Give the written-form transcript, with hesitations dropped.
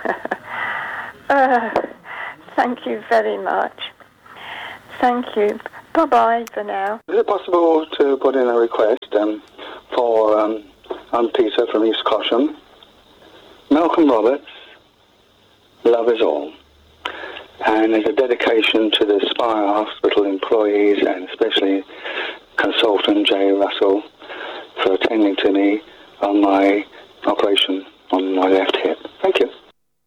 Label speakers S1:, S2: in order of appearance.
S1: Thank you very much. Thank you. Bye-bye for now.
S2: Is it possible to put in a request for, I'm Peter from East Cosham, Malcolm Roberts, Love Is All. And there's a dedication to the Spire Hospital employees and especially consultant Jay Russell for attending to me on my